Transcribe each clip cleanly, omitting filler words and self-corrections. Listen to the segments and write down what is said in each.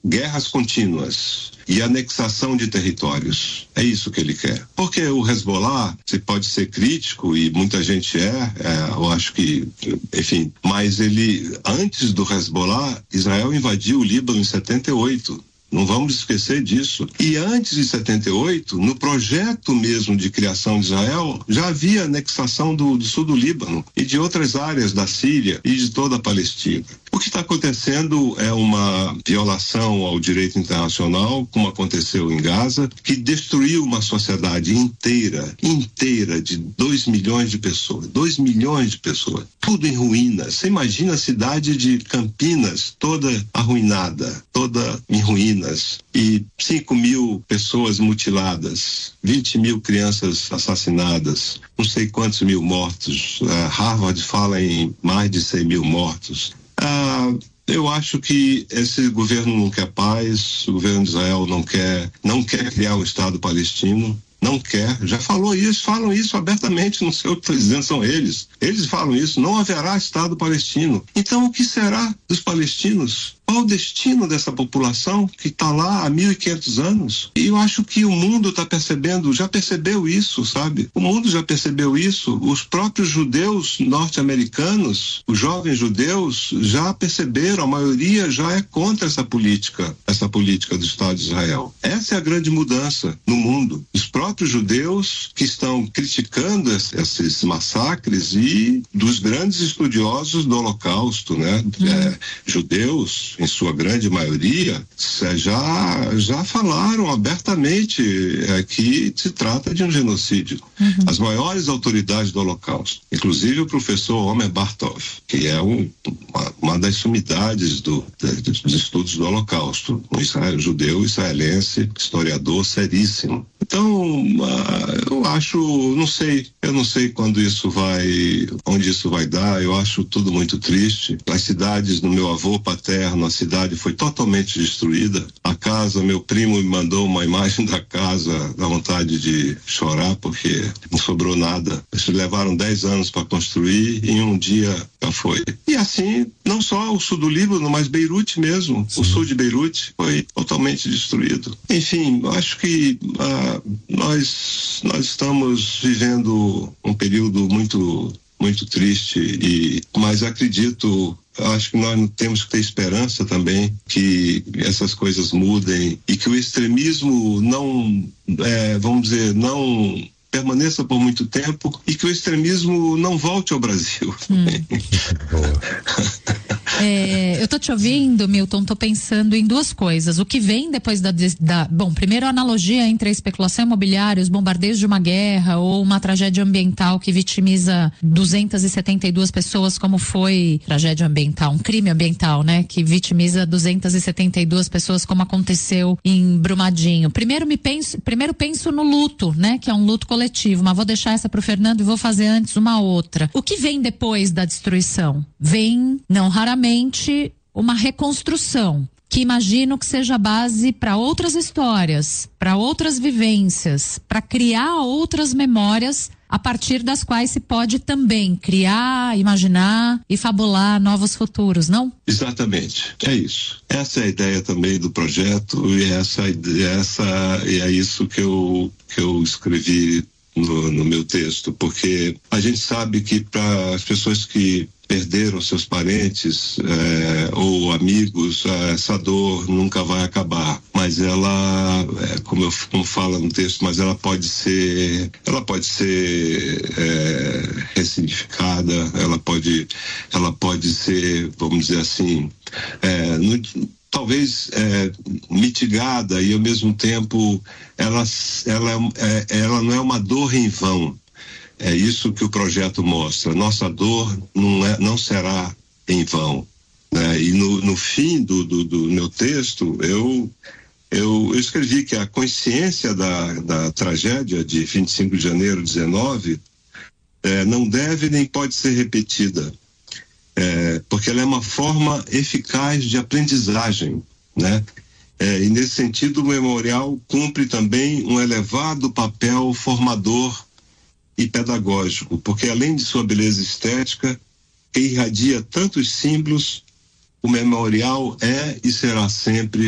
guerras contínuas e anexação de territórios. É isso que ele quer. Porque o Hezbollah, você pode ser crítico, e muita gente eu acho que, enfim, mas antes do Hezbollah, Israel invadiu o Líbano em 78. Não vamos esquecer disso. E antes de 78, no projeto mesmo de criação de Israel, já havia anexação do sul do Líbano e de outras áreas da Síria e de toda a Palestina. O que está acontecendo é uma violação ao direito internacional, como aconteceu em Gaza, que destruiu uma sociedade inteira de 2 milhões de pessoas. 2 milhões de pessoas. Tudo em ruínas. Você imagina a cidade de Campinas toda arruinada, toda em ruínas. E 5 mil pessoas mutiladas, 20 mil crianças assassinadas, não sei quantos mil mortos. Harvard fala em mais de 100 mil mortos. Eu acho que esse governo não quer paz, o governo de Israel não quer criar um Estado palestino, não quer, já falam isso abertamente, não sei o que estou dizendo, são eles falam isso, não haverá Estado palestino. Então o que será dos palestinos? Qual o destino dessa população que está lá há 1.500 anos? E eu acho que o mundo está percebendo, já percebeu isso, sabe? O mundo já percebeu isso. Os próprios judeus norte-americanos, os jovens judeus, já perceberam, a maioria já é contra essa política do Estado de Israel. Essa é a grande mudança no mundo. Os próprios judeus que estão criticando esses massacres e dos grandes estudiosos do Holocausto, né? Judeus, em sua grande maioria, já falaram abertamente que se trata de um genocídio. As maiores autoridades do Holocausto, inclusive o professor Omer Bartov, que é uma das sumidades dos estudos do Holocausto, um judeu israelense, historiador seríssimo. Então, eu acho, eu não sei onde isso vai dar. Eu acho tudo muito triste. As cidades do meu avô paterno, a cidade foi totalmente destruída. A casa, meu primo me mandou uma imagem da casa, dá vontade de chorar porque não sobrou nada. Eles levaram 10 anos para construir e em um dia já foi. E assim, não só o sul do Líbano, mas Beirute mesmo. Sim. O sul de Beirute foi totalmente destruído. Enfim, eu acho que nós estamos vivendo um período muito triste, mas acho que nós temos que ter esperança também que essas coisas mudem e que o extremismo não permaneça por muito tempo e que o extremismo não volte ao Brasil. Eu tô te ouvindo, Milton, tô pensando em duas coisas. O que vem depois bom, primeiro a analogia entre a especulação imobiliária, os bombardeios de uma guerra ou uma tragédia ambiental que vitimiza 272 pessoas, como foi tragédia ambiental, um crime ambiental, né? Que vitimiza 272 pessoas, como aconteceu em Brumadinho. Primeiro penso no luto, né? Que é um luto coletivo, mas vou deixar essa pro Fernando e vou fazer antes uma outra. O que vem depois da destruição? Vem, não raramente, uma reconstrução, que imagino que seja base para outras histórias, para outras vivências, para criar outras memórias a partir das quais se pode também criar, imaginar e fabular novos futuros, não? Exatamente, é isso. Essa é a ideia também do projeto e é isso que eu escrevi no meu texto, porque a gente sabe que para as pessoas que perderam seus parentes ou amigos, essa dor nunca vai acabar, mas ela, como fala no texto, mas ela pode ser ressignificada, ela pode ser, vamos dizer assim, talvez mitigada, e ao mesmo tempo ela não é uma dor em vão. É isso que o projeto mostra. Nossa dor não será em vão, né? E no fim do meu texto, eu escrevi que a consciência da tragédia de 25 de janeiro de 19 não deve nem pode ser repetida, porque ela é uma forma eficaz de aprendizagem, né? E nesse sentido o memorial cumpre também um elevado papel formador e pedagógico, porque além de sua beleza estética, que irradia tantos símbolos, o memorial é e será sempre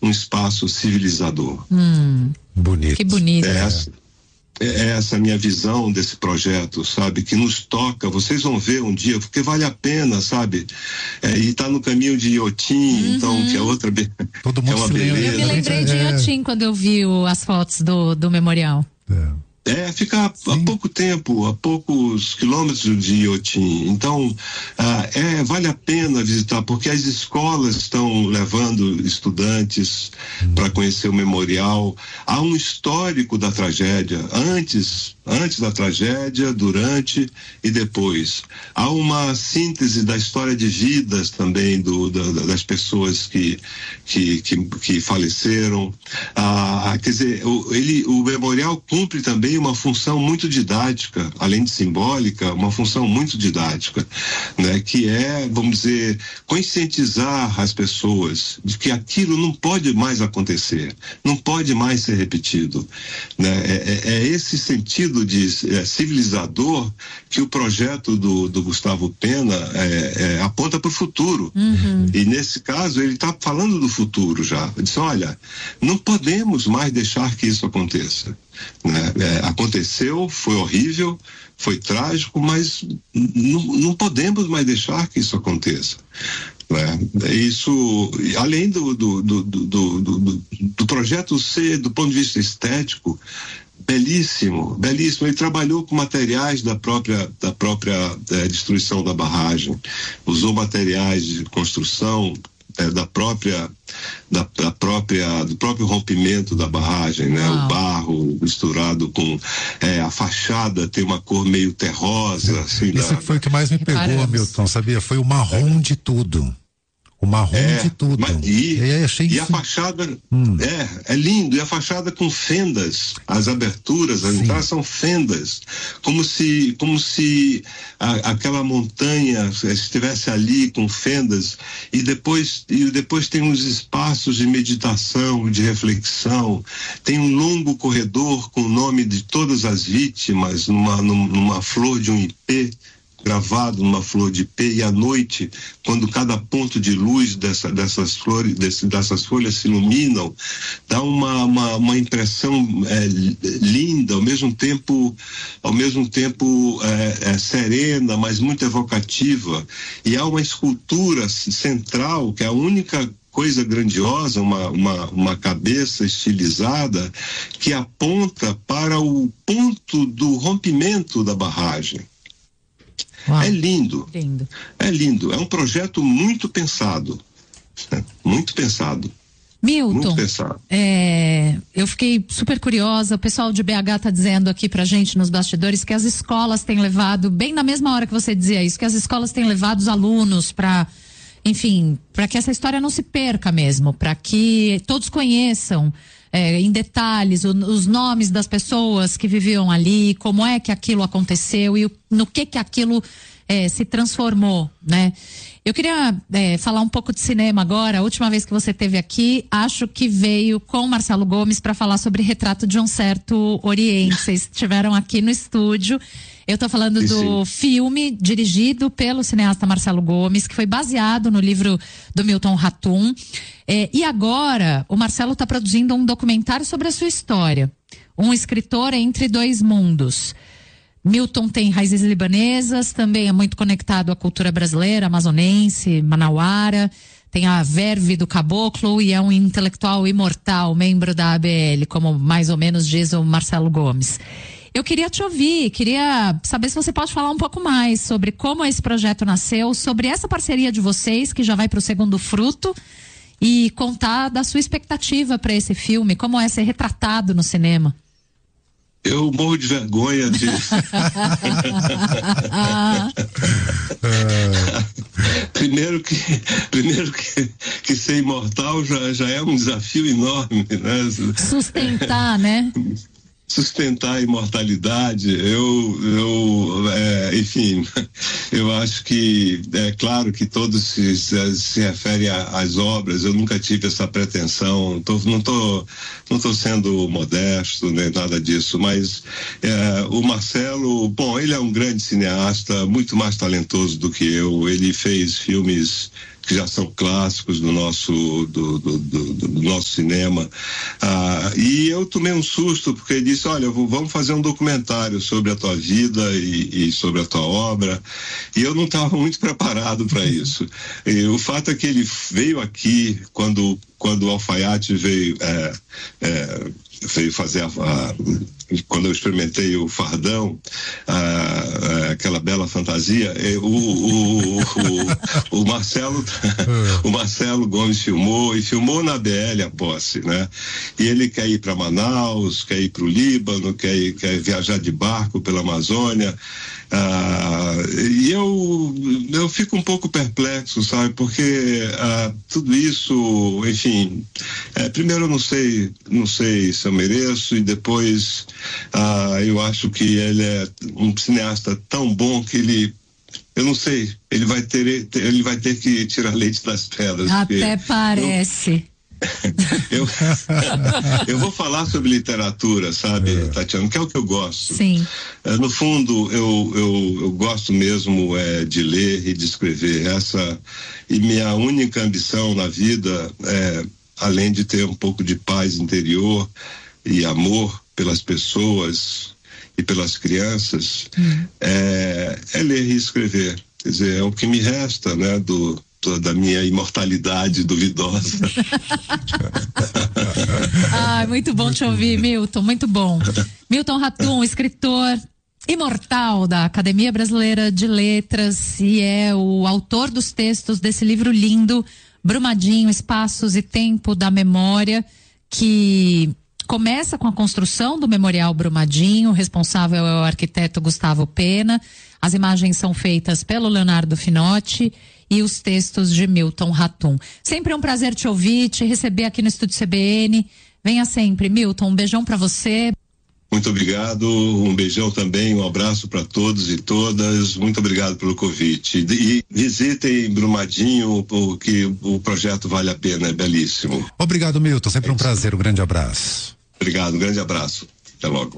um espaço civilizador. Bonito. Que bonito. É essa a minha visão desse projeto, sabe? Que nos toca, vocês vão ver um dia, porque vale a pena, sabe? E tá no caminho de Iotim, então, que é outra Todo mundo é uma se lembra. beleza. Eu me lembrei de Iotim quando eu vi as fotos do memorial. Fica há pouco tempo, a poucos quilômetros de Iotim. Então, vale a pena visitar, porque as escolas estão levando estudantes para conhecer o memorial. Há um histórico da tragédia, antes da tragédia, durante e depois. Há uma síntese da história de vidas também das pessoas que faleceram. Quer dizer, o memorial cumpre também uma função muito didática, além de simbólica, uma função muito didática, né? Que é, vamos dizer, conscientizar as pessoas de que aquilo não pode mais acontecer, não pode mais ser repetido, né? É esse sentido de civilizador que o projeto do Gustavo Pena aponta para o futuro. E nesse caso ele está falando do futuro já. Ele disse, olha, não podemos mais deixar que isso aconteça, né? Aconteceu, foi horrível, foi trágico, mas não podemos mais deixar que isso aconteça. Isso, além do projeto ser, do ponto de vista estético, belíssimo. Ele trabalhou com materiais da própria destruição da barragem, usou materiais de construção do próprio rompimento da barragem, né? O barro misturado com a fachada tem uma cor meio terrosa, assim. Isso foi o que mais me pegou, Milton, sabia? Foi o marrom de tudo. O marrom de tudo. E a fachada é lindo, e a fachada com fendas, as aberturas, as entradas são fendas, como se aquela montanha estivesse ali com fendas, e depois tem uns espaços de meditação, de reflexão, tem um longo corredor com o nome de todas as vítimas numa flor de um ipê, gravado numa flor de ipê, e à noite, quando cada ponto de luz dessas flores, dessas folhas se iluminam, dá uma impressão linda, ao mesmo tempo serena, mas muito evocativa. E há uma escultura central, que é a única coisa grandiosa, uma cabeça estilizada que aponta para o ponto do rompimento da barragem. Uau. É lindo. É lindo. É um projeto muito pensado. Muito pensado. Milton, muito pensado. Eu fiquei super curiosa. O pessoal de BH está dizendo aqui pra gente nos bastidores que as escolas têm levado, bem na mesma hora que você dizia isso, que as escolas têm levado os alunos para que essa história não se perca mesmo, para que todos conheçam em detalhes os nomes das pessoas que viviam ali, como é que aquilo aconteceu e no que aquilo se transformou, né? Eu queria falar um pouco de cinema agora. A última vez que você esteve aqui, acho que veio com o Marcelo Gomes para falar sobre Retrato de um Certo Oriente. Vocês estiveram aqui no estúdio. Eu estou falando do filme dirigido pelo cineasta Marcelo Gomes, que foi baseado no livro do Milton Ratum. E agora, o Marcelo está produzindo um documentário sobre a sua história. Um escritor entre dois mundos. Milton tem raízes libanesas, também é muito conectado à cultura brasileira, amazonense, manauara. Tem a verve do caboclo e é um intelectual imortal, membro da ABL, como mais ou menos diz o Marcelo Gomes. Eu queria te ouvir, queria saber se você pode falar um pouco mais sobre como esse projeto nasceu, sobre essa parceria de vocês, que já vai para o segundo fruto, e contar da sua expectativa para esse filme, como é ser retratado no cinema. Eu morro de vergonha de... primeiro que ser imortal já é um desafio enorme, né? Sustentar, né? Sustentar a imortalidade, enfim, eu acho que é claro que todos se referem às obras. Eu nunca tive essa pretensão, não tô sendo modesto nem nada disso, mas o Marcelo, bom, ele é um grande cineasta, muito mais talentoso do que eu. Ele fez filmes que já são clássicos do nosso cinema. E eu tomei um susto, porque ele disse, olha, vamos fazer um documentário sobre a tua vida e sobre a tua obra, e eu não estava muito preparado para isso. E o fato é que ele veio aqui quando o Alfaiate veio fazer quando eu experimentei o Fardão, aquela bela fantasia, o Marcelo Gomes filmou na BL a posse, né? E ele quer ir para Manaus, quer ir para o Líbano, quer viajar de barco pela Amazônia. E eu fico um pouco perplexo, sabe? Porque tudo isso, enfim, primeiro eu não sei se eu mereço, e depois eu acho que ele é um cineasta tão bom que eu não sei, ele vai ter que tirar leite das pedras. Até parece. Eu vou falar sobre literatura, sabe, Tatiana, que é o que eu gosto. Sim. No fundo, eu gosto mesmo de ler e de escrever. E minha única ambição na vida, além de ter um pouco de paz interior e amor pelas pessoas e pelas crianças, é ler e escrever. Quer dizer, é o que me resta, né, da minha imortalidade duvidosa. Muito bom te ouvir, Milton, muito bom. Milton Ratum, escritor imortal da Academia Brasileira de Letras, e é o autor dos textos desse livro lindo, Brumadinho, Espaços e Tempo da Memória, que começa com a construção do Memorial Brumadinho. O responsável é o arquiteto Gustavo Pena. As imagens são feitas pelo Leonardo Finotti e os textos de Milton Ratum. Sempre é um prazer te ouvir, te receber aqui no Estúdio CBN. Venha sempre, Milton. Um beijão para você. Muito obrigado, um beijão também, um abraço para todos e todas. Muito obrigado pelo convite. E visitem Brumadinho, porque o projeto vale a pena, é belíssimo. Obrigado, Milton. Sempre um prazer, um grande abraço. Obrigado, um grande abraço. Até logo.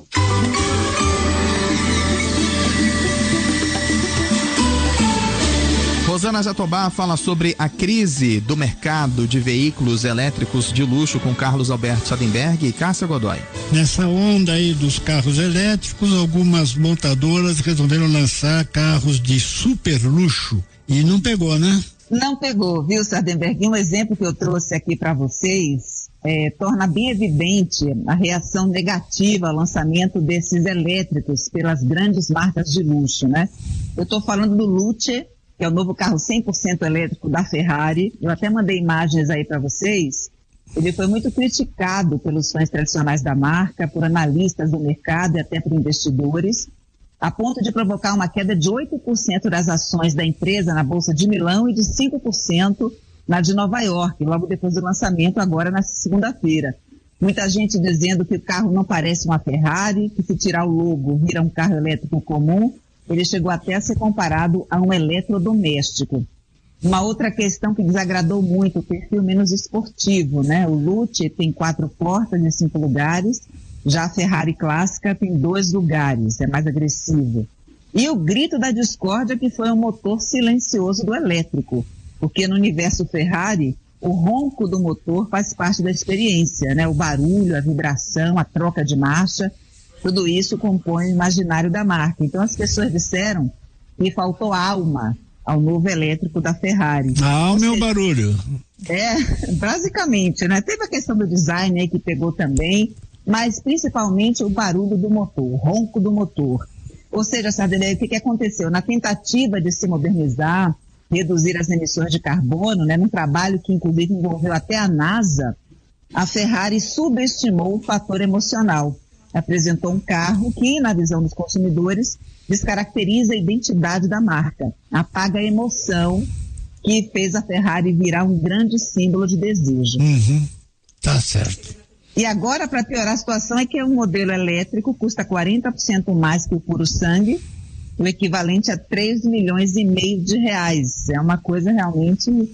Rosana Jatobá fala sobre a crise do mercado de veículos elétricos de luxo com Carlos Alberto Sadenberg e Cássia Godoy. Nessa onda aí dos carros elétricos, algumas montadoras resolveram lançar carros de super luxo e não pegou, né? Não pegou, viu, Sadenberg? Um exemplo que eu trouxe aqui para vocês torna bem evidente a reação negativa ao lançamento desses elétricos pelas grandes marcas de luxo, né? Eu estou falando do Luce, que é o novo carro 100% elétrico da Ferrari. Eu até mandei imagens aí para vocês. Ele foi muito criticado pelos fãs tradicionais da marca, por analistas do mercado e até por investidores, a ponto de provocar uma queda de 8% das ações da empresa na Bolsa de Milão e de 5% na de Nova York, logo depois do lançamento, agora na segunda-feira. Muita gente dizendo que o carro não parece uma Ferrari, que se tirar o logo vira um carro elétrico comum. Ele chegou até a ser comparado a um eletrodoméstico. Uma outra questão que desagradou muito, o perfil menos esportivo, né? O Luce tem 4 portas e 5 lugares, já a Ferrari clássica tem 2 lugares, é mais agressivo. E o grito da discórdia, que foi o motor silencioso do elétrico, porque no universo Ferrari, o ronco do motor faz parte da experiência, né? O barulho, a vibração, a troca de marcha, tudo isso compõe o imaginário da marca. Então as pessoas disseram que faltou alma ao novo elétrico da Ferrari. A alma é o barulho. Basicamente, né? Teve a questão do design aí que pegou também, mas principalmente o barulho do motor, o ronco do motor. Ou seja, Sardelli, o que aconteceu? Na tentativa de se modernizar, reduzir as emissões de carbono, né? Num trabalho que inclusive envolveu até a NASA, a Ferrari subestimou o fator emocional. Apresentou um carro que, na visão dos consumidores, descaracteriza a identidade da marca, apaga a emoção que fez a Ferrari virar um grande símbolo de desejo. Tá certo. E agora, para piorar a situação, é que o modelo elétrico custa 40% mais que o puro sangue, o equivalente a 3,5 milhões de reais. É uma coisa realmente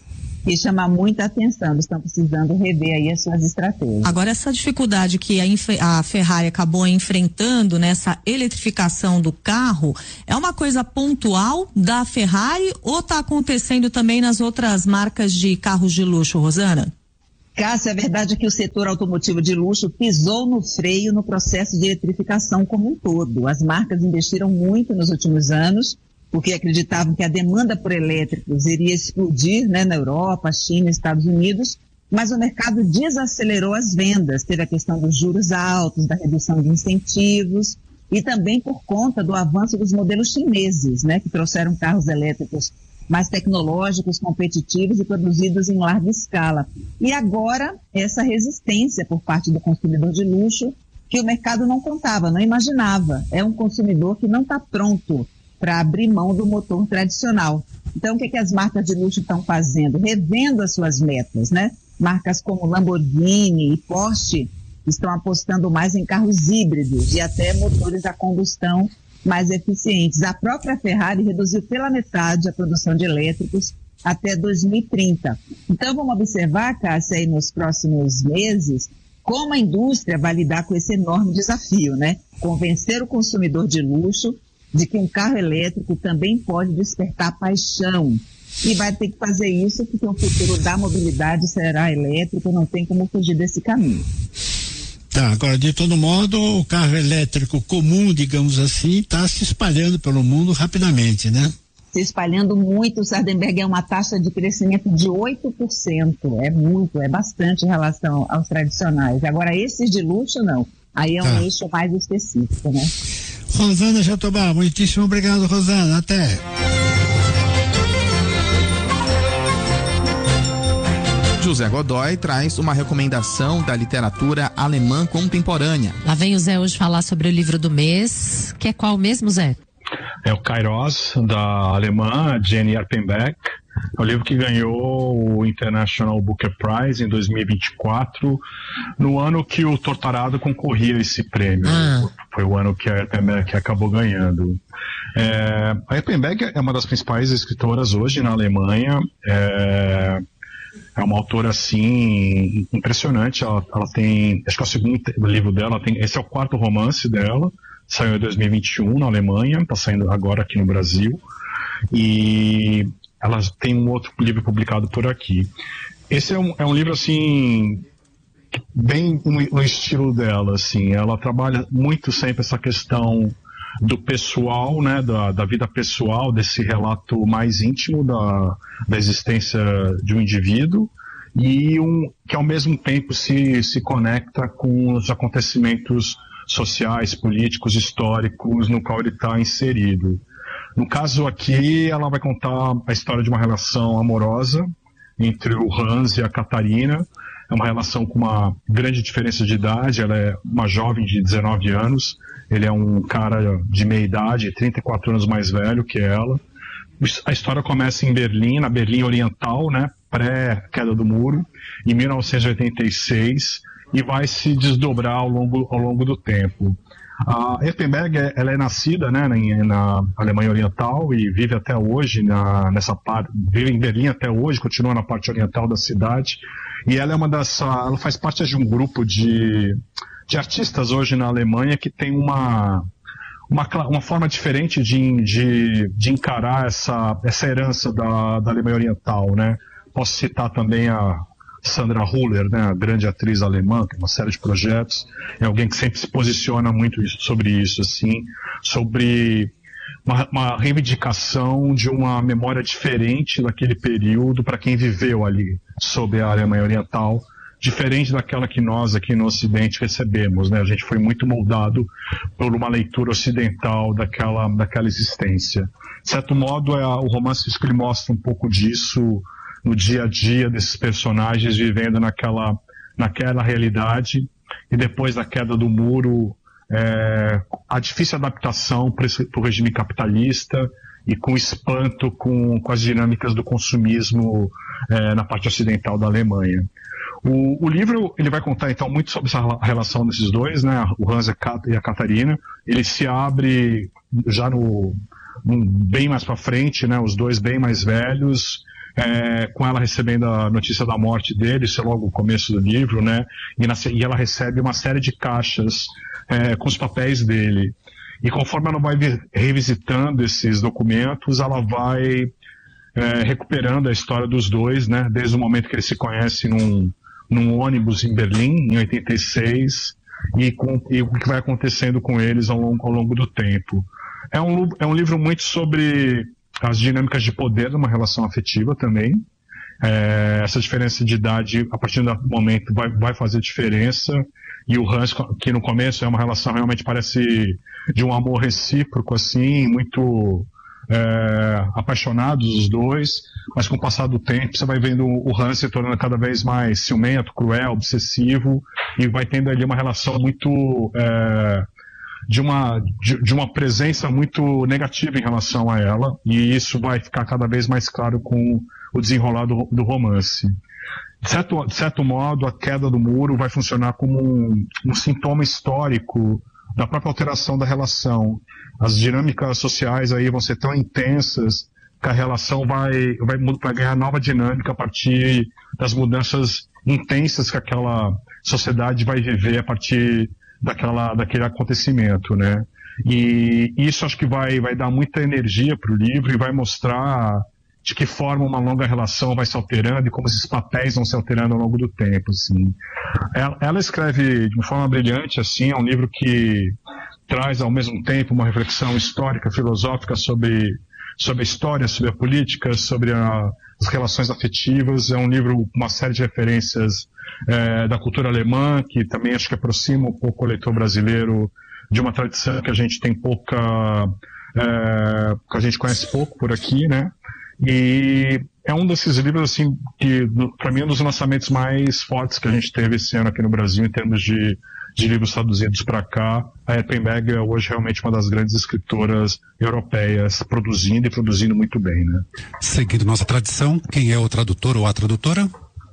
que chama muita atenção. Eles estão precisando rever aí as suas estratégias. Agora, essa dificuldade que a Ferrari acabou enfrentando nessa eletrificação do carro, é uma coisa pontual da Ferrari ou está acontecendo também nas outras marcas de carros de luxo, Rosana? Cássia, a verdade é que o setor automotivo de luxo pisou no freio no processo de eletrificação como um todo. As marcas investiram muito nos últimos anos, porque acreditavam que a demanda por elétricos iria explodir, né, na Europa, China, Estados Unidos, mas o mercado desacelerou as vendas. Teve a questão dos juros altos, da redução de incentivos e também por conta do avanço dos modelos chineses, né, que trouxeram carros elétricos mais tecnológicos, competitivos e produzidos em larga escala. E agora, essa resistência por parte do consumidor de luxo, que o mercado não contava, não imaginava. É um consumidor que não está pronto para abrir mão do motor tradicional. Então, o que as marcas de luxo estão fazendo? Revendo as suas metas, né? Marcas como Lamborghini e Porsche estão apostando mais em carros híbridos e até motores a combustão mais eficientes. A própria Ferrari reduziu pela metade a produção de elétricos até 2030. Então, vamos observar, Cássia, aí nos próximos meses, como a indústria vai lidar com esse enorme desafio, né? Convencer o consumidor de luxo de que um carro elétrico também pode despertar paixão. E vai ter que fazer isso porque o futuro da mobilidade será elétrico, não tem como fugir desse caminho. Tá, agora, de todo modo, o carro elétrico comum, digamos assim, está se espalhando pelo mundo rapidamente, né? Se espalhando muito, o Sardenberg é uma taxa de crescimento de 8%. É muito, é bastante em relação aos tradicionais. Agora, esses de luxo, não. Aí é um eixo mais específico, né? Rosana Jatobá, muitíssimo obrigado, Rosana. Até. José Godoy traz uma recomendação da literatura alemã contemporânea. Lá vem o Zé hoje falar sobre o livro do mês, que é qual mesmo, Zé? É o Kairos, da alemã Jenny Erpenbeck. É o livro que ganhou o International Booker Prize em 2024, no ano que o Torturado concorria a esse prêmio. Foi o ano que a Erpenbeck acabou ganhando. A Erpenbeck é uma das principais escritoras hoje na Alemanha. É uma autora, assim, impressionante. Ela tem, acho que é o segundo livro dela, esse é o quarto romance dela, saiu em 2021 na Alemanha, está saindo agora aqui no Brasil, e ela tem um outro livro publicado por aqui. Esse é um livro, assim, bem no estilo dela, assim. Ela trabalha muito sempre essa questão do pessoal, né, da vida pessoal, desse relato mais íntimo da existência de um indivíduo, e que ao mesmo tempo se conecta com os acontecimentos sociais, políticos, históricos no qual ele está inserido. No caso aqui, ela vai contar a história de uma relação amorosa entre o Hans e a Catarina. É uma relação com uma grande diferença de idade. Ela é uma jovem de 19 anos, ele é um cara de meia idade, 34 anos mais velho que ela. A história começa em Berlim, na Berlim Oriental, né, pré-queda do muro, em 1986, e vai se desdobrar ao longo do tempo. A Erpenbeck, ela é nascida, né, na Alemanha Oriental e vive até hoje vive em Berlim até hoje, continua na parte oriental da cidade, e ela ela faz parte de um grupo de artistas hoje na Alemanha que tem uma forma diferente de encarar essa herança da Alemanha Oriental, né? Posso citar também a Sandra Hüller, né, a grande atriz alemã, tem uma série de projetos, é alguém que sempre se posiciona muito sobre isso, assim, sobre uma reivindicação de uma memória diferente daquele período para quem viveu ali sob a Alemanha Oriental, diferente daquela que nós aqui no Ocidente recebemos, né? A gente foi muito moldado por uma leitura ocidental daquela existência. De certo modo, o romance que ele mostra um pouco disso no dia a dia desses personagens vivendo naquela realidade, e depois da queda do muro, a difícil adaptação para o regime capitalista e com espanto com as dinâmicas do consumismo na parte ocidental da Alemanha. O livro ele vai contar então muito sobre essa relação desses dois, né, o Hans e a Catarina. Ele se abre já bem mais para frente, né, os dois bem mais velhos, com ela recebendo a notícia da morte dele, isso é logo o começo do livro, né? E ela recebe uma série de caixas com os papéis dele. E conforme ela vai revisitando esses documentos, ela vai recuperando a história dos dois, né? Desde o momento que eles se conhecem num ônibus em Berlim, em 86, e o que vai acontecendo com eles ao longo do tempo. É um livro muito sobre as dinâmicas de poder numa relação afetiva também. Essa diferença de idade, a partir do momento, vai fazer diferença. E o Hans, que no começo é uma relação realmente parece de um amor recíproco, assim, muito apaixonados os dois, mas com o passar do tempo você vai vendo o Hans se tornando cada vez mais ciumento, cruel, obsessivo, e vai tendo ali uma relação muito de uma presença muito negativa em relação a ela, e isso vai ficar cada vez mais claro com o desenrolar do romance. De certo modo, a queda do muro vai funcionar como um sintoma histórico da própria alteração da relação. As dinâmicas sociais aí vão ser tão intensas que a relação vai ganhar nova dinâmica a partir das mudanças intensas que aquela sociedade vai viver a partir daquele acontecimento, né? E isso acho que vai dar muita energia para o livro e vai mostrar de que forma uma longa relação vai se alterando e como esses papéis vão se alterando ao longo do tempo, assim. Ela escreve de uma forma brilhante, assim, é um livro que traz ao mesmo tempo uma reflexão histórica, filosófica sobre a história, sobre a política, sobre as relações afetivas. É um livro com uma série de referências da cultura alemã, que também acho que aproxima um pouco o leitor brasileiro de uma tradição que a gente tem pouca, que a gente conhece pouco por aqui, né? E é um desses livros, assim, que para mim é um dos lançamentos mais fortes que a gente teve esse ano aqui no Brasil em termos de livros traduzidos para cá. A Eppenberg é hoje realmente uma das grandes escritoras europeias, produzindo muito bem, né? Seguindo nossa tradição, quem é o tradutor ou a tradutora?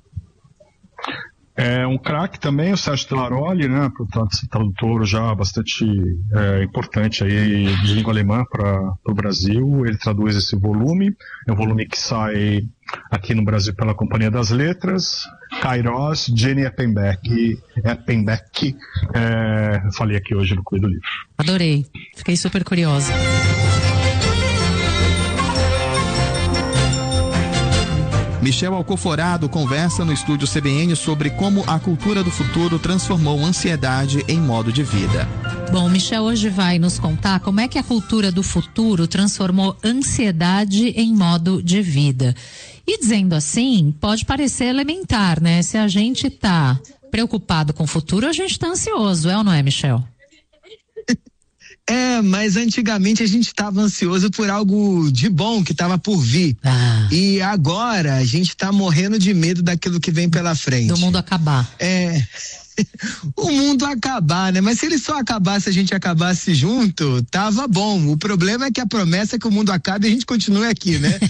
É um craque também, o Sérgio Telaroli, né, tradutor já bastante importante aí de língua alemã para o Brasil. Ele traduz esse volume, é um volume que sai aqui no Brasil pela Companhia das Letras. Kairos, Jenny Eppenbeck, falei aqui hoje no Clube do Livro. Adorei, fiquei super curiosa. Michel Alcoforado conversa no estúdio CBN sobre como a cultura do futuro transformou ansiedade em modo de vida. Bom, Michel hoje vai nos contar como é que a cultura do futuro transformou ansiedade em modo de vida. E dizendo assim, pode parecer elementar, né? Se a gente tá preocupado com o futuro, a gente tá ansioso, ou não é, Michel? Mas antigamente a gente estava ansioso por algo de bom que estava por vir. E agora a gente está morrendo de medo daquilo que vem pela frente. Do mundo acabar. O mundo acabar, né? Mas se ele só acabasse, a gente acabasse junto, tava bom. O problema é que a promessa é que o mundo acabe e a gente continue aqui, né?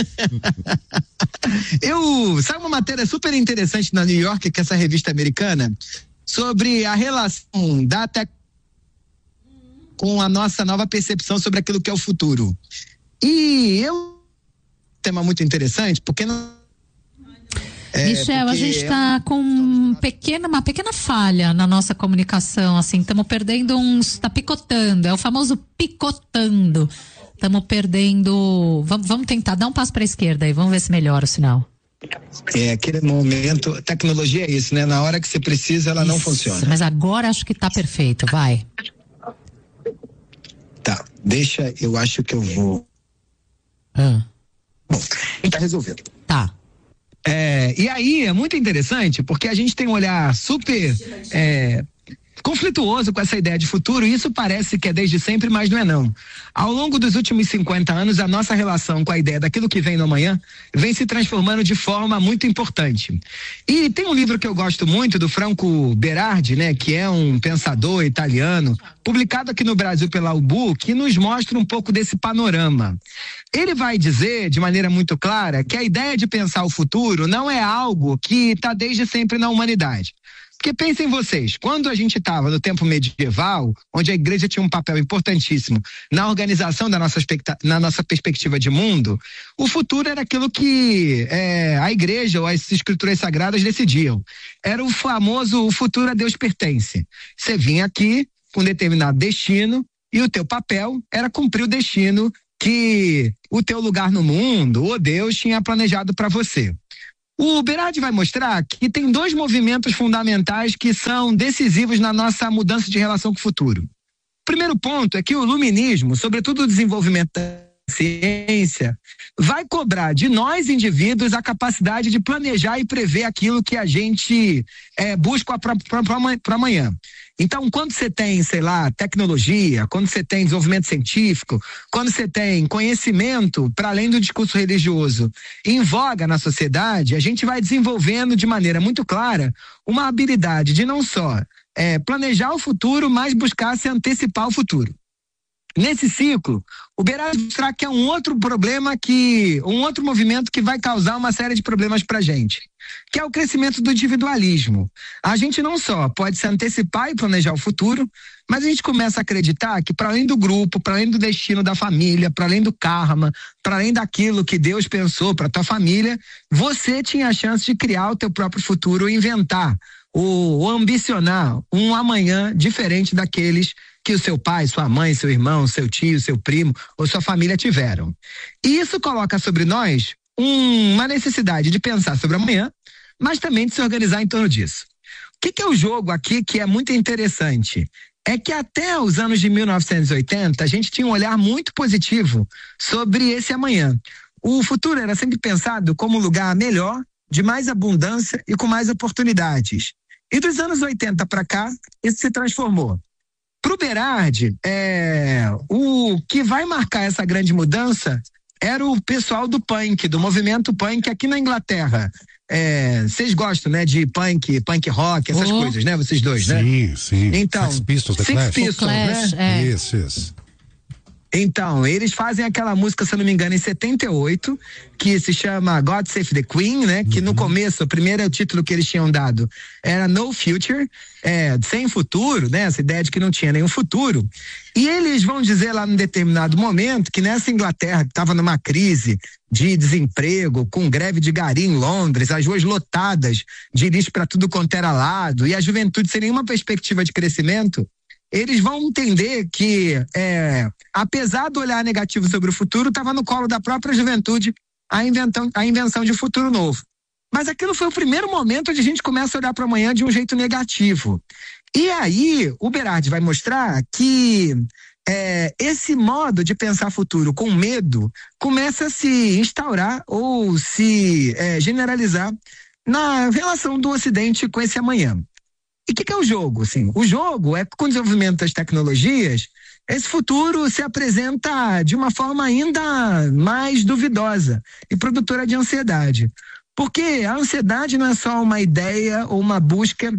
Sabe uma matéria super interessante na New York, que é essa revista americana, sobre a relação da tecnologia com a nossa nova percepção sobre aquilo que é o futuro. E tema muito interessante, porque Michel, a gente está com uma pequena falha na nossa comunicação, assim, estamos perdendo tá picotando, é o famoso picotando. Estamos perdendo, vamos tentar dar um passo para a esquerda aí, vamos ver se melhora o sinal. Aquele momento, tecnologia é isso, né? Na hora que você precisa, ela não funciona. Mas agora acho que tá perfeito, vai. Tá, eu acho que eu vou. Bom, tá resolvido. Tá. E aí é muito interessante porque a gente tem um olhar super conflituoso com essa ideia de futuro, e isso parece que é desde sempre, mas não é não. Ao longo dos últimos 50 anos, a nossa relação com a ideia daquilo que vem no amanhã vem se transformando de forma muito importante. E tem um livro que eu gosto muito, do Franco Berardi, né, que é um pensador italiano, publicado aqui no Brasil pela UBU, que nos mostra um pouco desse panorama. Ele vai dizer, de maneira muito clara, que a ideia de pensar o futuro não é algo que está desde sempre na humanidade. Porque pensem vocês, quando a gente estava no tempo medieval, onde a igreja tinha um papel importantíssimo na organização da na nossa perspectiva de mundo, o futuro era aquilo que a igreja ou as escrituras sagradas decidiam. Era o famoso, o futuro a Deus pertence. Você vinha aqui com um determinado destino e o teu papel era cumprir o destino que o teu lugar no mundo ou Deus tinha planejado para você. O Berardi vai mostrar que tem 2 movimentos fundamentais que são decisivos na nossa mudança de relação com o futuro. O primeiro ponto é que o iluminismo, sobretudo o desenvolvimento da ciência, vai cobrar de nós indivíduos a capacidade de planejar e prever aquilo que a gente busca para amanhã. Então, quando você tem, sei lá, tecnologia, quando você tem desenvolvimento científico, quando você tem conhecimento para além do discurso religioso em voga na sociedade, a gente vai desenvolvendo de maneira muito clara uma habilidade de não só planejar o futuro, mas buscar se antecipar ao futuro. Nesse ciclo, o Berardi mostrar que é um outro movimento que vai causar uma série de problemas pra gente, que é o crescimento do individualismo. A gente não só pode se antecipar e planejar o futuro, mas a gente começa a acreditar que para além do grupo, para além do destino da família, para além do karma, para além daquilo que Deus pensou para tua família, você tinha a chance de criar o teu próprio futuro, inventar ou ambicionar um amanhã diferente daqueles que o seu pai, sua mãe, seu irmão, seu tio, seu primo ou sua família tiveram. E isso coloca sobre nós uma necessidade de pensar sobre amanhã, mas também de se organizar em torno disso. O que é o jogo aqui que é muito interessante? É que até os anos de 1980 a gente tinha um olhar muito positivo sobre esse amanhã. O futuro era sempre pensado como um lugar melhor, de mais abundância e com mais oportunidades. E dos anos 80 para cá, isso se transformou. Para o Berardi, o que vai marcar essa grande mudança era o pessoal do punk, do movimento punk aqui na Inglaterra. Vocês gostam, né, de punk rock, essas coisas, né, vocês dois, né? Sim. Então, Sex Pistols, The Sex Pistols, né? Isso. Então, eles fazem aquela música, se eu não me engano, em 78, que se chama God Save the Queen, né? Que no começo, o primeiro título que eles tinham dado era No Future, sem futuro, né? Essa ideia de que não tinha nenhum futuro. E eles vão dizer lá num determinado momento que nessa Inglaterra, que estava numa crise de desemprego, com greve de gari em Londres, as ruas lotadas de lixo para tudo quanto era lado, e a juventude sem nenhuma perspectiva de crescimento, eles vão entender que, apesar do olhar negativo sobre o futuro, estava no colo da própria juventude a invenção de futuro novo. Mas aquilo foi o primeiro momento onde a gente começa a olhar para amanhã de um jeito negativo. E aí, o Berardi vai mostrar que esse modo de pensar futuro com medo começa a se instaurar ou se generalizar na relação do Ocidente com esse amanhã. E o que é o jogo? Assim, o jogo é que com o desenvolvimento das tecnologias, esse futuro se apresenta de uma forma ainda mais duvidosa e produtora de ansiedade. Porque a ansiedade não é só uma ideia ou uma busca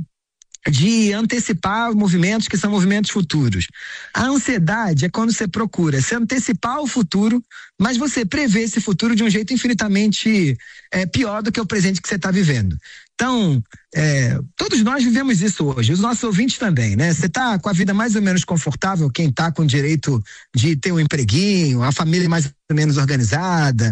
de antecipar movimentos que são movimentos futuros. A ansiedade é quando você procura se antecipar o futuro, mas você prevê esse futuro de um jeito infinitamente pior do que o presente que você está vivendo. Então, todos nós vivemos isso hoje, os nossos ouvintes também, né? Você tá com a vida mais ou menos confortável, quem tá com o direito de ter um empreguinho, a família mais ou menos organizada,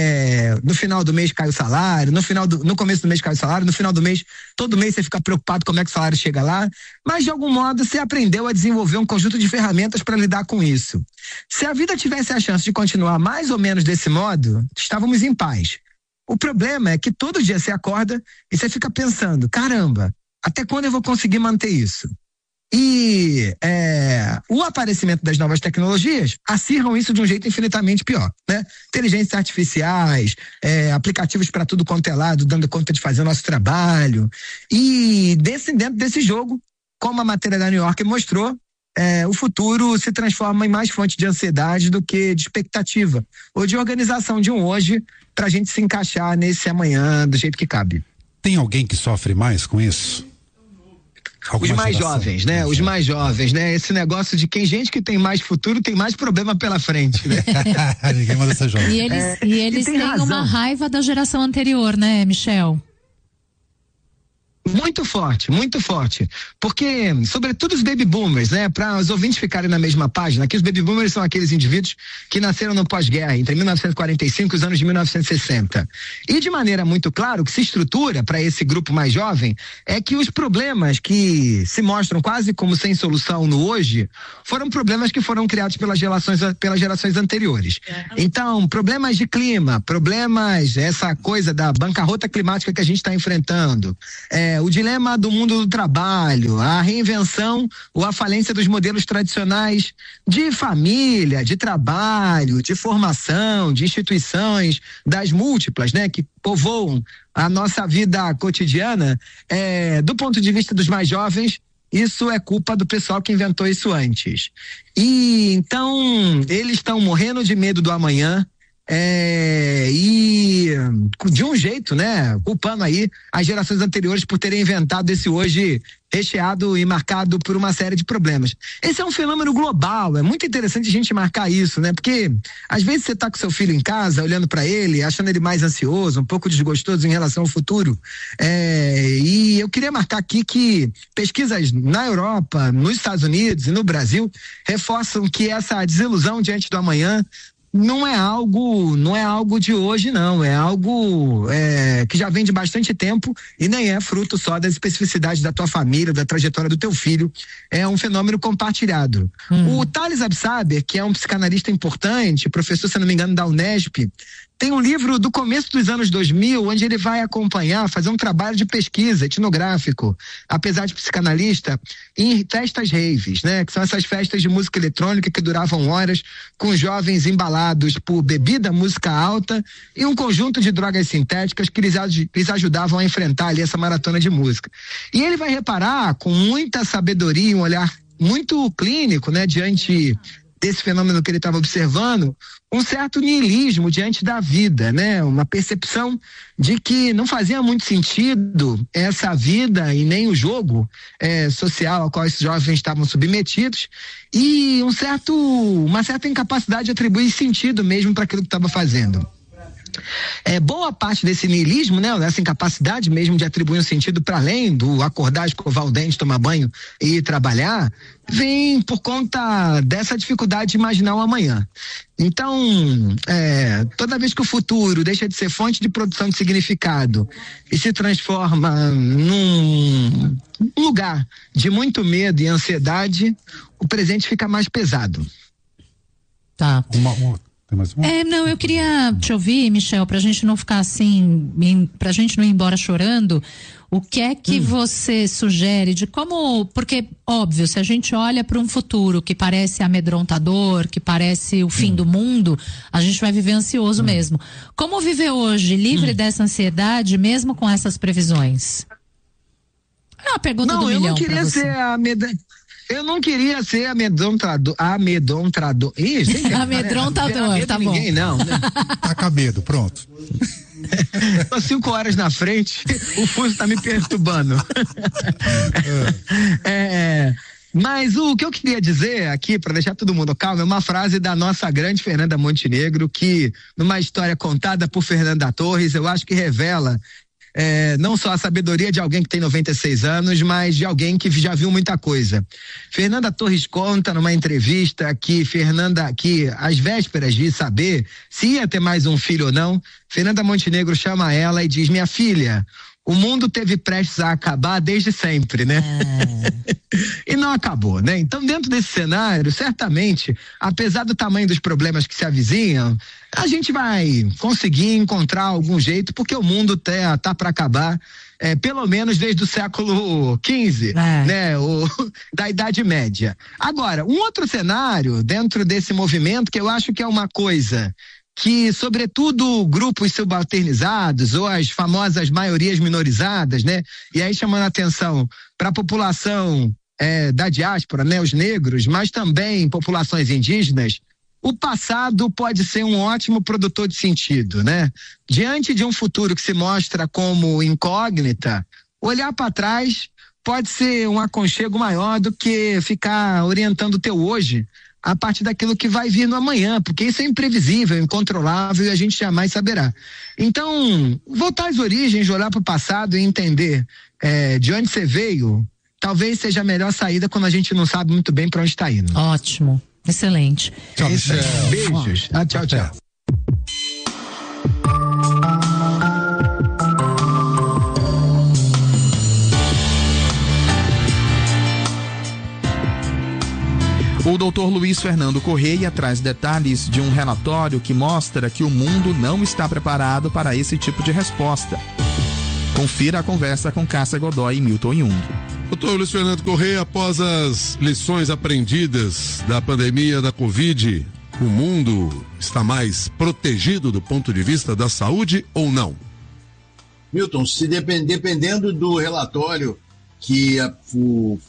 no final do mês cai o salário, no começo do mês cai o salário, no final do mês, todo mês você fica preocupado como é que o salário chega lá, mas de algum modo você aprendeu a desenvolver um conjunto de ferramentas para lidar com isso. Se a vida tivesse a chance de continuar mais ou menos desse modo, estávamos em paz. O problema é que todo dia você acorda e você fica pensando, caramba, até quando eu vou conseguir manter isso? E o aparecimento das novas tecnologias acirram isso de um jeito infinitamente pior, né? Inteligências artificiais, aplicativos para tudo quanto é lado, dando conta de fazer o nosso trabalho. E dentro desse jogo, como a matéria da New York mostrou, o futuro se transforma em mais fonte de ansiedade do que de expectativa ou de organização de um hoje para a gente se encaixar nesse amanhã do jeito que cabe. Tem alguém que sofre mais com isso? Os mais jovens, né? Os mais jovens, né? Esse negócio de gente que tem mais futuro tem mais problema pela frente, né? Ninguém manda ser jovem. E eles têm uma raiva da geração anterior, né, Michel? Muito forte, muito forte. Porque, sobretudo os baby boomers, né? Para os ouvintes ficarem na mesma página, aqui os baby boomers são aqueles indivíduos que nasceram no pós-guerra, entre 1945 e os anos de 1960. E de maneira muito clara, o que se estrutura para esse grupo mais jovem é que os problemas que se mostram quase como sem solução no hoje, foram problemas que foram criados pelas gerações anteriores. Então, problemas de clima, essa coisa da bancarrota climática que a gente está enfrentando, o dilema do mundo do trabalho, a reinvenção ou a falência dos modelos tradicionais de família, de trabalho, de formação, de instituições, das múltiplas, né, que povoam a nossa vida cotidiana, do ponto de vista dos mais jovens, isso é culpa do pessoal que inventou isso antes. E então eles estão morrendo de medo do amanhã, e de um jeito, né, culpando aí as gerações anteriores por terem inventado esse hoje recheado e marcado por uma série de problemas. Esse é um fenômeno global, é muito interessante a gente marcar isso, né, porque às vezes você tá com seu filho em casa, olhando para ele, achando ele mais ansioso, um pouco desgostoso em relação ao futuro, e eu queria marcar aqui que pesquisas na Europa, nos Estados Unidos e no Brasil reforçam que essa desilusão diante do amanhã não é algo de hoje, não. É algo que já vem de bastante tempo e nem é fruto só das especificidades da tua família, da trajetória do teu filho. É um fenômeno compartilhado. O Thales Absaber, que é um psicanalista importante, professor, se não me engano, da Unesp, tem um livro do começo dos anos 2000, onde ele vai acompanhar, fazer um trabalho de pesquisa etnográfico, apesar de psicanalista, em festas raves, né? Que são essas festas de música eletrônica que duravam horas, com jovens embalados por bebida, música alta e um conjunto de drogas sintéticas que eles ajudavam a enfrentar ali essa maratona de música. E ele vai reparar, com muita sabedoria, um olhar muito clínico, né? Diante desse fenômeno que ele estava observando, um certo niilismo diante da vida, né? Uma percepção de que não fazia muito sentido essa vida e nem o jogo social ao qual esses jovens estavam submetidos, e uma certa incapacidade de atribuir sentido mesmo para aquilo que estava fazendo. Boa parte desse niilismo, né, dessa incapacidade mesmo de atribuir um sentido para além do acordar, escovar o dente, tomar banho e ir trabalhar, vem por conta dessa dificuldade de imaginar o amanhã. Então, toda vez que o futuro deixa de ser fonte de produção de significado e se transforma num lugar de muito medo e ansiedade, o presente fica mais pesado. Tá. Não, eu queria te ouvir, Michel, pra gente não ficar assim, pra gente não ir embora chorando. O que é que você sugere de como, porque, óbvio, se a gente olha para um futuro que parece amedrontador, que parece o fim do mundo, a gente vai viver ansioso mesmo. Como viver hoje, livre dessa ansiedade, mesmo com essas previsões? É uma pergunta do milhão. Eu não queria ser amedrontador. Ih, amedrontador, tá bom. Ninguém, não, né? Tá com medo, pronto. Tô 5 horas na frente, o fuso tá me perturbando. Mas o que eu queria dizer aqui, para deixar todo mundo calmo, é uma frase da nossa grande Fernanda Montenegro, que numa história contada por Fernanda Torres, eu acho que revela não só a sabedoria de alguém que tem 96 anos, mas de alguém que já viu muita coisa. Fernanda Torres conta numa entrevista que às vésperas de saber se ia ter mais um filho ou não, Fernanda Montenegro chama ela e diz: minha filha, o mundo teve prestes a acabar desde sempre, né? E não acabou, né? Então, dentro desse cenário, certamente, apesar do tamanho dos problemas que se avizinham, a gente vai conseguir encontrar algum jeito, porque o mundo tá para acabar, pelo menos desde o século XV, né? Da Idade Média. Agora, um outro cenário dentro desse movimento, que eu acho que é uma coisa que, sobretudo, grupos subalternizados ou as famosas maiorias minorizadas, né? E aí chamando a atenção para a população da diáspora, né? Os negros, mas também populações indígenas, o passado pode ser um ótimo produtor de sentido, né? Diante de um futuro que se mostra como incógnita, olhar para trás pode ser um aconchego maior do que ficar orientando o teu hoje a partir daquilo que vai vir no amanhã, porque isso é imprevisível, incontrolável e a gente jamais saberá. Então, voltar às origens, olhar para o passado e entender de onde você veio, talvez seja a melhor saída quando a gente não sabe muito bem para onde está indo. Ótimo, excelente. Tchau, beijos. Tchau, tchau. O Dr. Luiz Fernando Correia traz detalhes de um relatório que mostra que o mundo não está preparado para esse tipo de resposta. Confira a conversa com Cássia Godoy e Milton Jung. Dr. Luiz Fernando Correia, após as lições aprendidas da pandemia da Covid, o mundo está mais protegido do ponto de vista da saúde ou não? Milton, dependendo do relatório que o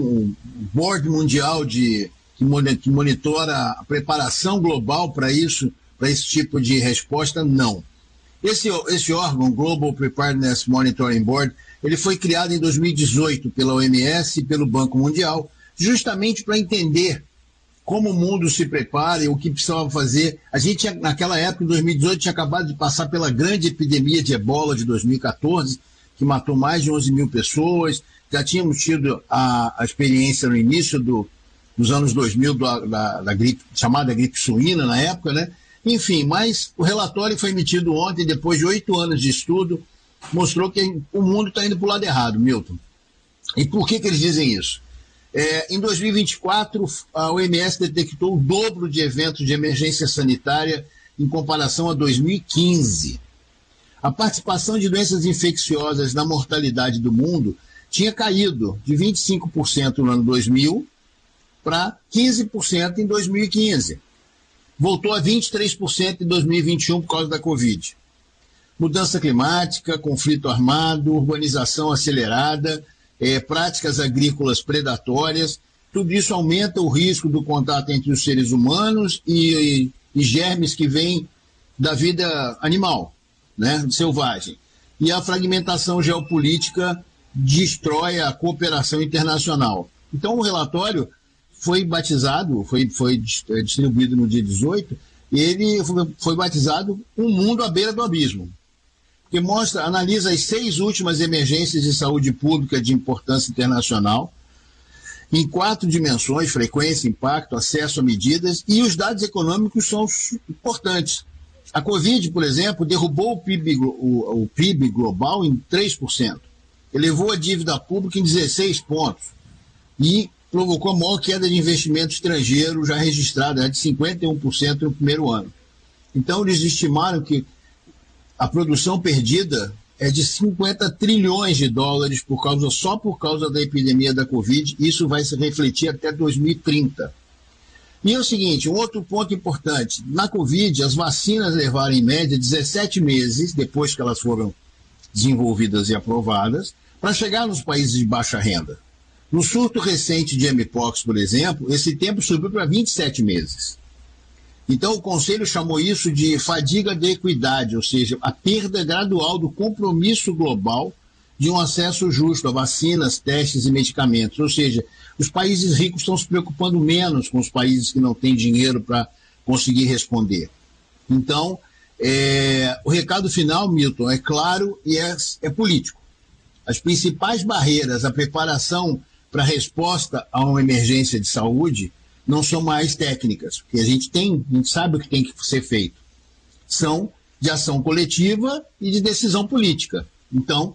Board Mundial que monitora a preparação global para esse tipo de resposta, não. Esse órgão, Global Preparedness Monitoring Board, ele foi criado em 2018 pela OMS e pelo Banco Mundial, justamente para entender como o mundo se prepara e o que precisava fazer. A gente, naquela época, em 2018, tinha acabado de passar pela grande epidemia de ebola de 2014, que matou mais de 11 mil pessoas. Já tínhamos tido a experiência no início dos anos 2000 da gripe, chamada gripe suína na época, né? Enfim, mas o relatório foi emitido ontem, depois de 8 anos de estudo, mostrou que o mundo está indo para o lado errado, Milton. E por que eles dizem isso? Em 2024, a OMS detectou o dobro de eventos de emergência sanitária em comparação a 2015. A participação de doenças infecciosas na mortalidade do mundo tinha caído de 25% no ano 2000 para 15% em 2015. Voltou a 23% em 2021 por causa da Covid. Mudança climática, conflito armado, urbanização acelerada, práticas agrícolas predatórias, tudo isso aumenta o risco do contato entre os seres humanos e germes que vêm da vida animal, né, selvagem. E a fragmentação geopolítica destrói a cooperação internacional. Então o relatório foi batizado, foi distribuído no dia 18, e ele foi batizado Um Mundo à Beira do Abismo, que analisa as 6 últimas emergências de saúde pública de importância internacional, em 4 dimensões: frequência, impacto, acesso a medidas, e os dados econômicos são importantes. A Covid, por exemplo, derrubou o PIB global em 3%, elevou a dívida pública em 16 pontos e provocou a maior queda de investimento estrangeiro já registrada, de 51% no primeiro ano. Então, eles estimaram que a produção perdida é de 50 trilhões de dólares só por causa da epidemia da Covid. Isso vai se refletir até 2030. E é o seguinte, um outro ponto importante. Na Covid, as vacinas levaram em média 17 meses, depois que elas foram desenvolvidas e aprovadas, para chegar nos países de baixa renda. No surto recente de Mpox, por exemplo, esse tempo subiu para 27 meses. Então, o Conselho chamou isso de fadiga de equidade, ou seja, a perda gradual do compromisso global de um acesso justo a vacinas, testes e medicamentos. Ou seja, os países ricos estão se preocupando menos com os países que não têm dinheiro para conseguir responder. Então, o recado final, Milton, é claro e é político. As principais barreiras à preparação para a resposta a uma emergência de saúde não são mais técnicas, porque a gente sabe o que tem que ser feito. São de ação coletiva e de decisão política. Então,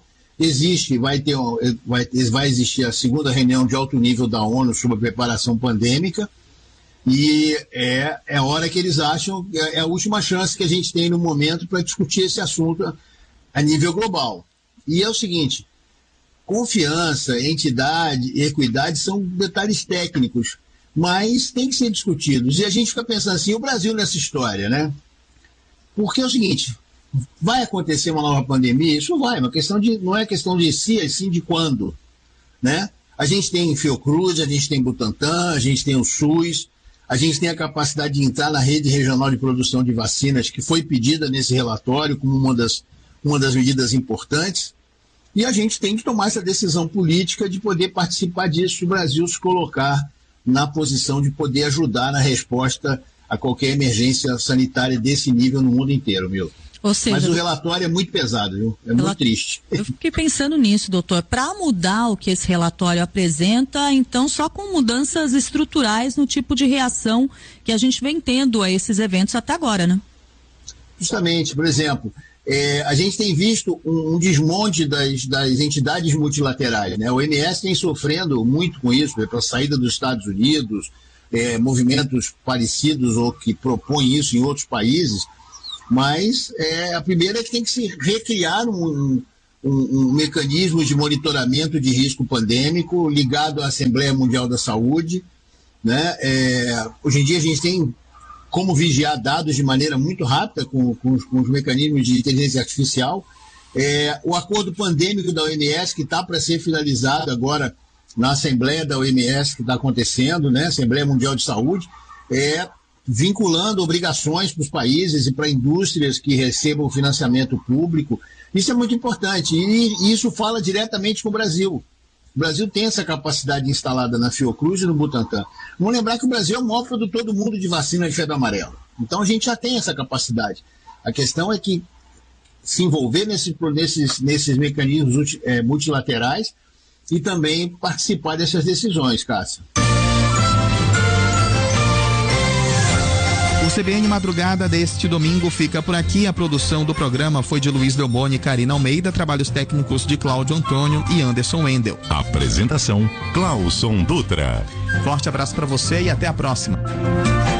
vai existir a segunda reunião de alto nível da ONU sobre a preparação pandêmica, e é a hora que eles acham, é a última chance que a gente tem no momento para discutir esse assunto a nível global. E é o seguinte: confiança, entidade e equidade são detalhes técnicos, mas tem que ser discutidos. E a gente fica pensando assim, o Brasil nessa história, né? Porque é o seguinte, vai acontecer uma nova pandemia? Isso vai, não é questão de se, e sim de quando, né? A gente tem Fiocruz, a gente tem Butantan, a gente tem o SUS, a gente tem a capacidade de entrar na rede regional de produção de vacinas, que foi pedida nesse relatório como uma das medidas importantes. E a gente tem que tomar essa decisão política de poder participar disso, se o Brasil se colocar na posição de poder ajudar na resposta a qualquer emergência sanitária desse nível no mundo inteiro, Milton. Ou seja, mas o relatório é muito pesado, viu? É muito triste. Eu fiquei pensando nisso, doutor. Para mudar o que esse relatório apresenta, então só com mudanças estruturais no tipo de reação que a gente vem tendo a esses eventos até agora, né? Justamente, por exemplo, a gente tem visto um desmonte das entidades multilaterais, né? O OMS tem sofrendo muito com isso, pela saída dos Estados Unidos, movimentos parecidos ou que propõem isso em outros países, mas a primeira é que tem que se recriar um mecanismo de monitoramento de risco pandêmico ligado à Assembleia Mundial da Saúde, né? Hoje em dia a gente tem como vigiar dados de maneira muito rápida com os mecanismos de inteligência artificial. O acordo pandêmico da OMS, que está para ser finalizado agora na Assembleia da OMS que está acontecendo, né? Assembleia Mundial de Saúde, vinculando obrigações para os países e para indústrias que recebam financiamento público. Isso é muito importante e isso fala diretamente com o Brasil. O Brasil tem essa capacidade instalada na Fiocruz e no Butantan. Vamos lembrar que o Brasil é o maior produtor do mundo de vacina de febre amarela. Então a gente já tem essa capacidade. A questão é que se envolver nesses mecanismos multilaterais e também participar dessas decisões, Cássia. O CBN Madrugada deste domingo fica por aqui. A produção do programa foi de Luiz Delboni e Karina Almeida, trabalhos técnicos de Cláudio Antônio e Anderson Wendel. Apresentação, Clauson Dutra. Forte abraço para você e até a próxima.